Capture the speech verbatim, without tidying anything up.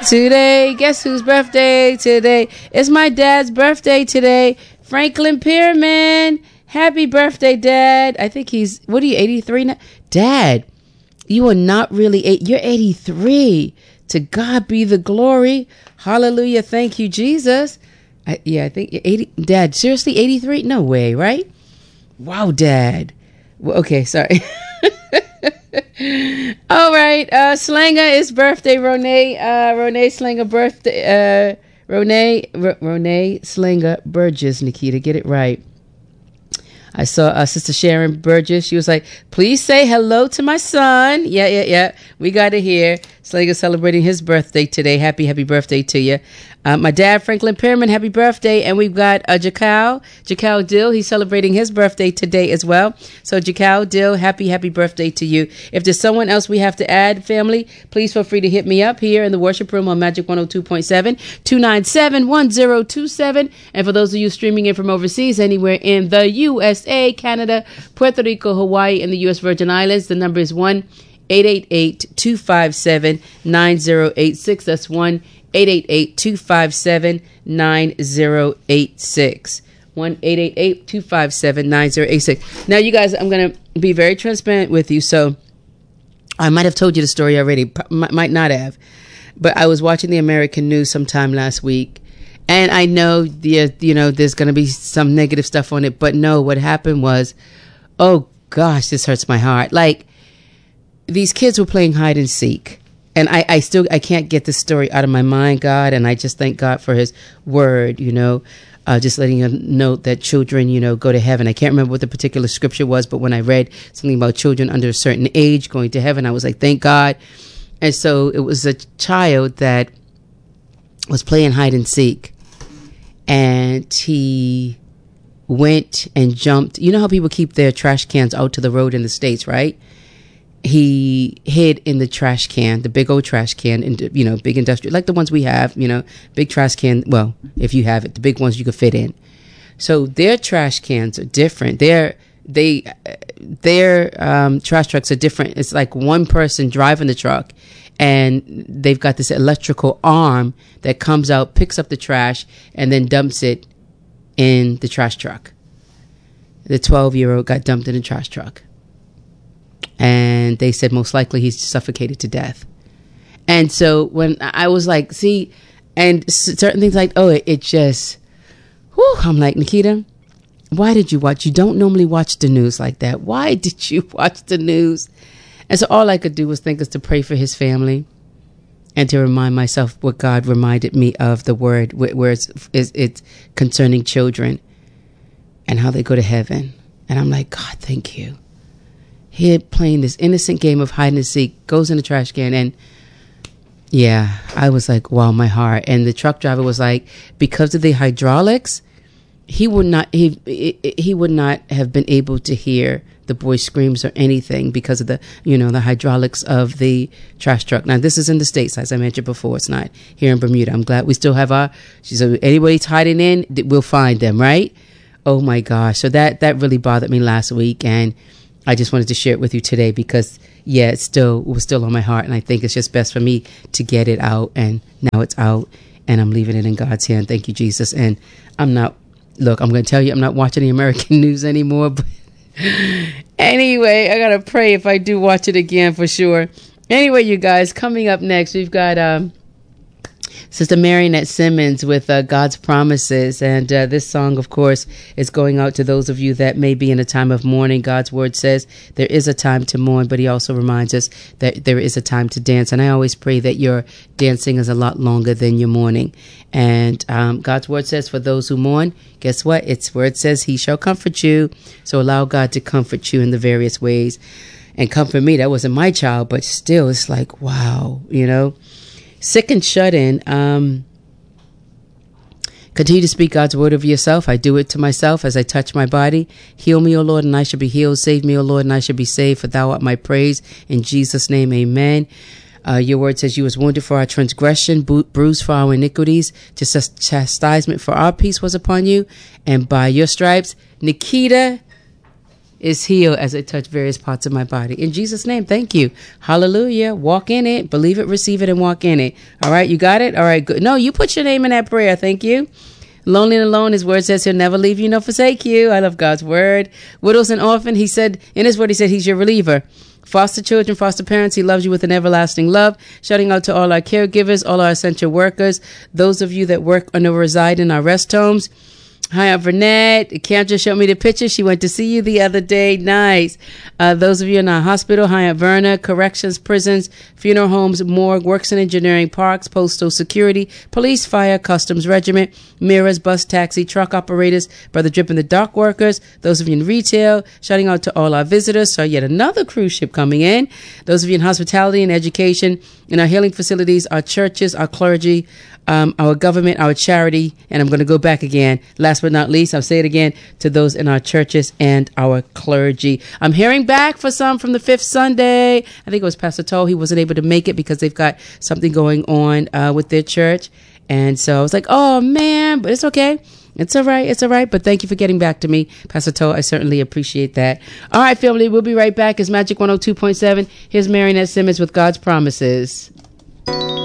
Today, guess whose birthday today? It's my dad's birthday today. Franklin Pierman. Happy birthday, Dad. I think he's, what are you, eighty-three now? Dad, you are not really eight. You're eighty-three. To God be the glory. Hallelujah. Thank you, Jesus. I, yeah, I think eighty. Dad, seriously, eighty-three? No way, right? Wow, Dad. Well, okay, sorry. All right. Uh, Slanger is birthday. Ronay, uh, Ronay Slanger birthday. Uh, Ronay, R- Ronay Slanger Burgess. Nikita, get it right. I saw uh, Sister Sharon Burgess. She was like, please say hello to my son. Yeah, yeah, yeah. We got it here. Slager celebrating his birthday today. Happy, happy birthday to you. Uh, my dad, Franklin Pierman, happy birthday. And we've got uh, Jakal, Jakal Dill. He's celebrating his birthday today as well. So Jakal Dill, happy, happy birthday to you. If there's someone else we have to add, family, please feel free to hit me up here in the worship room on Magic one oh two point seven, two nine seven, one oh two seven. And for those of you streaming in from overseas, anywhere in the U S A, Canada, Puerto Rico, Hawaii, and the U S Virgin Islands, the number is one eight eight eight, two five seven, nine oh eight six. That's one eight eight eight, two five seven, nine oh eight six. one eight eight eight, two five seven, nine oh eight six. Now, you guys, I'm going to be very transparent with you. So I might have told you the story already, might not have. But I was watching the American news sometime last week. And I know, the, you know, there's going to be some negative stuff on it. But no, what happened was, oh, gosh, this hurts my heart. Like, these kids were playing hide and seek. And I, I still, I can't get this story out of my mind, God. And I just thank God for his word, you know, uh, just letting you know that children, you know, go to heaven. I can't remember what the particular scripture was, but when I read something about children under a certain age going to heaven, I was like, thank God. And so it was a child that was playing hide and seek. And he went and jumped. You know how people keep their trash cans out to the road in the States, right? He hid in the trash can, the big old trash can, in, you know, big industrial, like the ones we have, you know, big trash can. Well, if you have it, the big ones you could fit in. So their trash cans are different. Their, they, their um, trash trucks are different. It's like one person driving the truck, and they've got this electrical arm that comes out, picks up the trash, and then dumps it in the trash truck. The twelve-year-old got dumped in the trash truck. And they said most likely he's suffocated to death. And so when I was like, see, and certain things like, oh, it, it just, whew, I'm like, Nikita, why did you watch? You don't normally watch the news like that. Why did you watch the news? And so all I could do was think is to pray for his family and to remind myself what God reminded me of, the word where it's, it's, it's concerning children and how they go to heaven. And I'm like, God, thank you. Here playing this innocent game of hide and seek, goes in the trash can, and yeah, I was like, wow, my heart. And the truck driver was like, because of the hydraulics, he would not he he would not have been able to hear the boy's screams or anything because of the, you know, the hydraulics of the trash truck. Now, this is in the States, as I mentioned before. It's not here in Bermuda. I'm glad we still have our, she said, anybody's hiding in, we'll find them, right? Oh my gosh. So that, that really bothered me last week. And I just wanted to share it with you today because, yeah, it's still, it was still on my heart. And I think it's just best for me to get it out. And now it's out and I'm leaving it in God's hand. Thank you, Jesus. And I'm not, look, I'm going to tell you, I'm not watching the American news anymore. But anyway, I got to pray if I do watch it again for sure. Anyway, you guys, coming up next, we've got um, Sister Marionette Simmons with uh, God's Promises. And uh, this song, of course, is going out to those of you that may be in a time of mourning. God's word says there is a time to mourn, but he also reminds us that there is a time to dance. And I always pray that your dancing is a lot longer than your mourning. And um, God's word says for those who mourn, guess what? It's where it says he shall comfort you. So allow God to comfort you in the various ways. And comfort me. That wasn't my child, but still, it's like, wow, you know. Sick and shut in. Um, continue to speak God's word over yourself. I do it to myself as I touch my body. Heal me, O Lord, and I shall be healed. Save me, O Lord, and I shall be saved. For thou art my praise. In Jesus' name, amen. Uh, your word says you was wounded for our transgression, bru- bruised for our iniquities. Just chastisement for our peace was upon you. And by your stripes, Nikita, is healed as I touch various parts of my body. In Jesus' name, thank you. Hallelujah. Walk in it, believe it, receive it, and walk in it. All right, you got it? All right, good. No, you put your name in that prayer. Thank you. Lonely and alone, his word says he'll never leave you nor forsake you. I love God's word. Widows and orphan, he said, in his word, he said he's your reliever. Foster children, foster parents, he loves you with an everlasting love. Shouting out to all our caregivers, all our essential workers, those of you that work or reside in our rest homes. Hi, I'm Vernette. Cam just showed me the picture. She went to see you the other day. Nice. Uh, those of you in our hospital, hi, I'm Verna. Corrections, prisons, funeral homes, morgue, works in engineering, parks, postal security, police, fire, customs, regiment, mirrors, bus, taxi, truck operators, Brother Drip and the dock workers. Those of you in retail, shouting out to all our visitors. So yet another cruise ship coming in. Those of you in hospitality and education, in our healing facilities, our churches, our clergy, Um, our government, our charity, and I'm going to go back again. Last but not least, I'll say it again, to those in our churches and our clergy. I'm hearing back for some from the fifth Sunday. I think it was Pastor Toll. He wasn't able to make it because they've got something going on uh, with their church. And so I was like, oh, man, but it's okay. It's all right. It's all right. But thank you for getting back to me, Pastor Toll. I certainly appreciate that. All right, family, we'll be right back. It's Magic one oh two point seven. Here's Marinette Simmons with God's Promises.